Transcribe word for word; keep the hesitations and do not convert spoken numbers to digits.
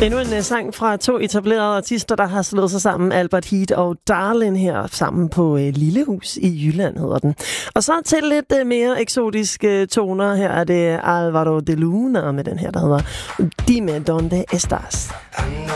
Endnu en sang fra to etablerede artister, der har slået sig sammen. Albert Heat og Darlin her sammen på uh, Lillehus i Jylland hedder den. Og så til lidt uh, mere eksotiske toner. Her er det Alvaro de Luna med den her, der hedder Dime Donde Estás.